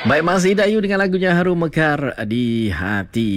Baik, Mak Zidayu dengan lagunya Harum Mekar di Hati.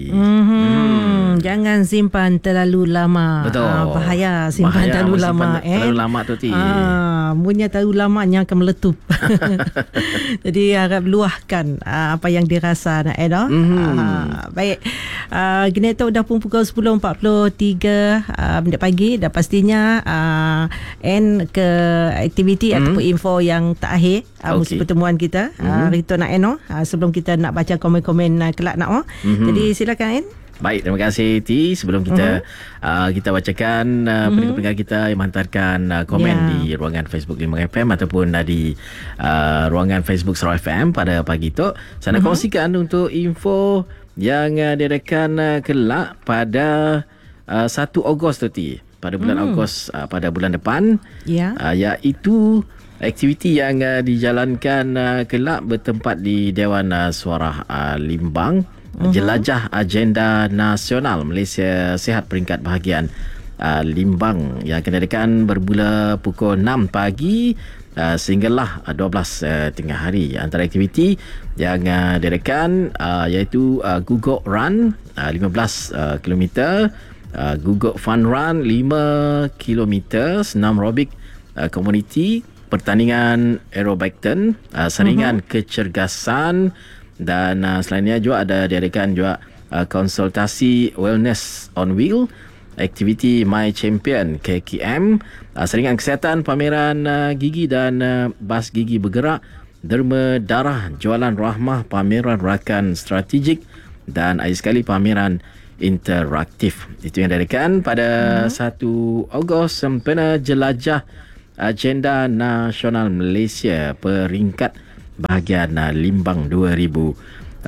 Jangan simpan terlalu lama. Betul. Bahaya simpan terlalu lama. Terlalu lama tu ti. Punya terlalu lamanya akan meletup. Jadi harap luahkan apa yang dirasa nak baik. Gini tu dah pun pukul 10.43 minit pagi. Dah pastinya end ke aktiviti ataupun info yang terakhir musim pertemuan kita. Rito nak sebelum kita nak baca komen-komen kelak nak jadi silakan En. Baik, terima kasih Ti. Sebelum kita kita bacakan pendengar-pendengar kita yang menghantarkan komen di ruangan Facebook 5FM ataupun di ruangan Facebook Sarawak FM pada pagi tu, saya nak kongsikan untuk info yang diadakan kelak pada 1 Ogos tu Ti. Pada bulan Ogos pada bulan depan, iaitu aktiviti yang dijalankan kelak bertempat di Dewan Suara Limbang. Jelajah Agenda Nasional Malaysia Sihat peringkat bahagian Limbang yang akan diadakan bermula pukul 6 pagi sehinggalah 12 tengah hari. Antara aktiviti yang diadakan iaitu Gugok Run 15 km, Gugok Fun Run 5 km, senam aerobik komuniti, pertandingan aerobikton, saringan kecergasan, dan selainnya juga ada diadakan juga konsultasi wellness on wheel, aktiviti My Champion KKM, saringan kesihatan, pameran gigi dan bas gigi bergerak, derma darah, jualan rahmah, pameran rakan strategik dan akhir sekali pameran interaktif. Itu yang diadakan pada 1 Ogos sempena Jelajah Agenda Nasional Malaysia peringkat bahagian Limbang 2026.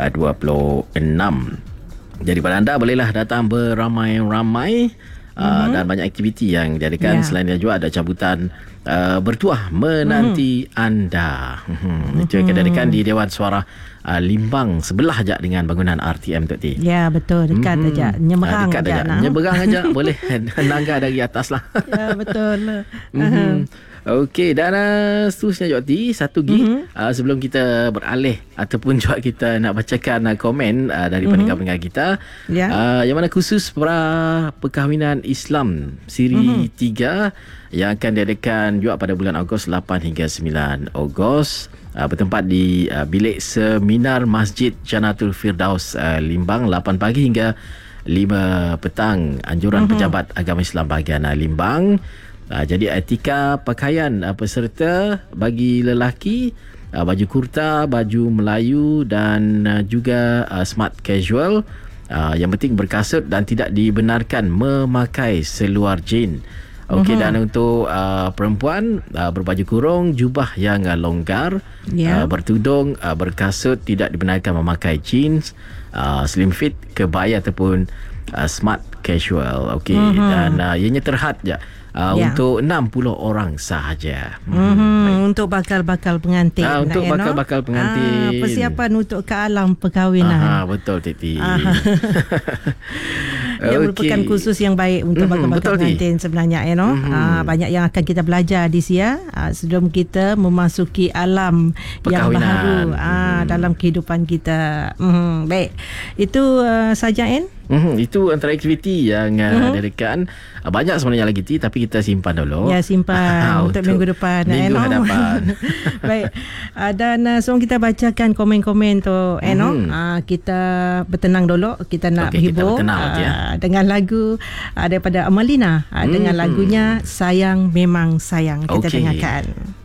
Jadi pada anda bolehlah datang beramai-ramai dan banyak aktiviti yang diadakan. Selain itu juga ada cabutan bertuah menanti anda. Itu yang akan diadakan di Dewan Suara Limbang, sebelah aja dengan bangunan RTM tu Ti. Ya, betul, dekat aja, nyeberang aja. Nyeberang aja boleh nangga dari atas lah. Ya, betul. Okey, dan seterusnya Jokti, satu gig sebelum kita beralih ataupun juga kita nak bacakan komen dari pendengar-pendengar kita, yang mana khusus para perkahwinan Islam siri 3 yang akan diadakan juga pada bulan Ogos 8 hingga 9 Ogos bertempat di bilik seminar Masjid Jannatul Firdaus Limbang 8 pagi hingga 5 petang. Anjuran pejabat agama Islam bahagian Limbang. Jadi etika pakaian peserta bagi lelaki, baju kurta, baju Melayu dan juga smart casual. Yang penting berkasut dan tidak dibenarkan memakai seluar jin. Okey, dan untuk perempuan berbaju kurung, jubah yang longgar, bertudung, berkasut, tidak dibenarkan memakai jeans, slim fit, kebaya ataupun smart casual. Okey, dan ianya terhad je. Untuk 60 orang sahaja. Untuk bakal-bakal pengantin. Untuk bakal-bakal pengantin. Persiapan untuk ke alam perkahwinan. Betul Titi. Yang merupakan khusus yang baik untuk bakal-bakal pengantin sebenarnya. Banyak yang akan kita belajar di sini sebelum kita memasuki alam yang baru dalam kehidupan kita. Baik, itu saja En. Itu antara aktiviti yang diadakan. Banyak sebenarnya lagi tapi kita simpan dulu. Ya, simpan untuk minggu depan. Minggu hadapan. Baik. Dan sebelum kita bacakan komen-komen tu, kita bertenang dulu. Kita nak hibur dengan lagu daripada Amalina dengan lagunya Sayang Memang Sayang. Kita dengarkan.